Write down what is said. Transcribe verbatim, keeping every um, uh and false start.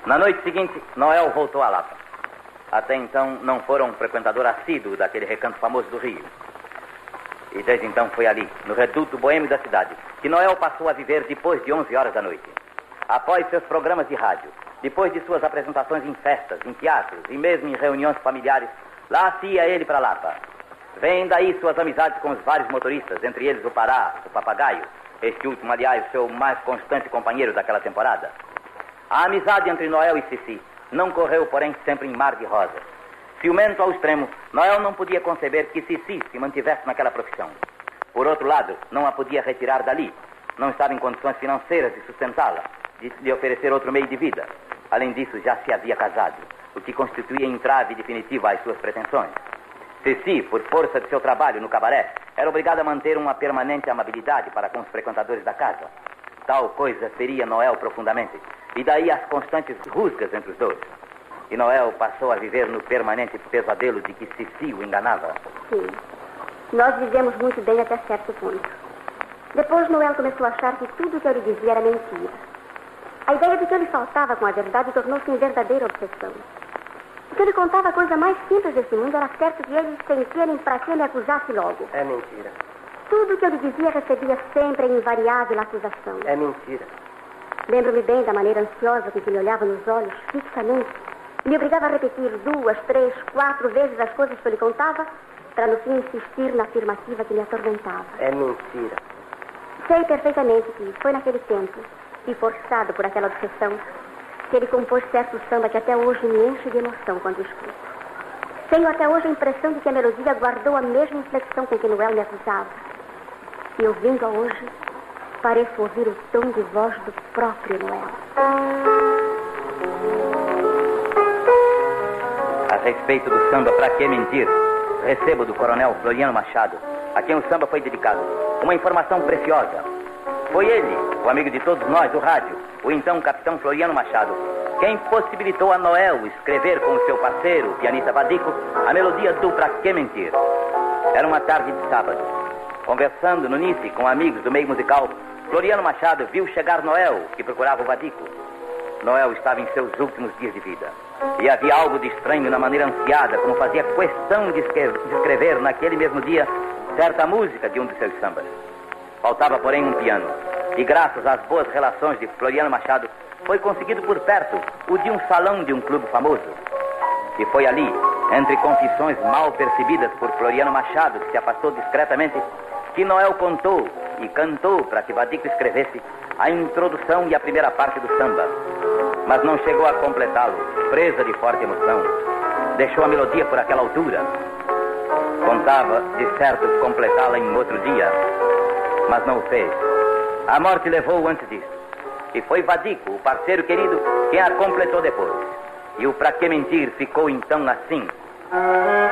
Na noite seguinte, Noel voltou a Lapa. Até então, não fora um frequentador assíduo daquele recanto famoso do Rio. E desde então foi ali, no reduto boêmio da cidade, que Noel passou a viver depois de onze horas da noite. Após seus programas de rádio, depois de suas apresentações em festas, em teatros e mesmo em reuniões familiares, lá se ia ele para Lapa. Vêm daí suas amizades com os vários motoristas, entre eles o Pará, o Papagaio, este último, aliás, seu mais constante companheiro daquela temporada. A amizade entre Noel e Cici não correu, porém, sempre em mar de rosas. Ciumento ao extremo, Noel não podia conceber que Cici se mantivesse naquela profissão. Por outro lado, não a podia retirar dali. Não estava em condições financeiras de sustentá-la, de lhe oferecer outro meio de vida. Além disso, já se havia casado, o que constituía entrave definitivo às suas pretensões. Cici, por força de seu trabalho no cabaré, era obrigada a manter uma permanente amabilidade para com os frequentadores da casa. Tal coisa feria Noel profundamente, e daí as constantes rusgas entre os dois. E Noel passou a viver no permanente pesadelo de que Cici o enganava. Sim. Nós vivemos muito bem até certo ponto. Depois Noel começou a achar que tudo o que eu lhe dizia era mentira. A ideia de que eu lhe faltava com a verdade tornou-se uma verdadeira obsessão. O que eu lhe contava, a coisa mais simples desse mundo, era certo que eles sentirem para que me acusasse logo. É mentira. Tudo o que eu lhe dizia recebia sempre a invariável acusação. É mentira. Lembro-me bem da maneira ansiosa com que me olhava nos olhos, fixamente, e me obrigava a repetir duas, três, quatro vezes as coisas que eu lhe contava, para no fim insistir na afirmativa que me atormentava. É mentira. Sei perfeitamente que foi naquele tempo, e forçado por aquela obsessão, que ele compôs certo samba que até hoje me enche de emoção quando escuto. Tenho até hoje a impressão de que a melodia guardou a mesma inflexão com que Noel me acusava. E ouvindo-a hoje, pareço ouvir o tom de voz do próprio Noel. A respeito do samba Pra Que Mentir, recebo do coronel Floriano Machado, a quem o samba foi dedicado, uma informação preciosa. Foi ele, o amigo de todos nós do rádio, o então capitão Floriano Machado, quem possibilitou a Noel escrever com o seu parceiro, o pianista Vadico, a melodia do Pra Que Mentir. Era uma tarde de sábado. Conversando no Nice com amigos do meio musical, Floriano Machado viu chegar Noel, que procurava o Vadico. Noel estava em seus últimos dias de vida. E havia algo de estranho na maneira ansiada, como fazia questão de escrever naquele mesmo dia certa música de um de seus sambas. Faltava, porém, um piano. E graças às boas relações de Floriano Machado, foi conseguido por perto o de um salão de um clube famoso. E foi ali, entre confissões mal percebidas por Floriano Machado, que se afastou discretamente, que Noel contou e cantou para que Vadico escrevesse a introdução e a primeira parte do samba. Mas não chegou a completá-lo, presa de forte emoção. Deixou a melodia por aquela altura. Contava, de certo, completá-la em outro dia, mas não o fez. A morte levou-o antes disso. E foi Vadico, o parceiro querido, quem a completou depois. E o Pra Que Mentir ficou então assim.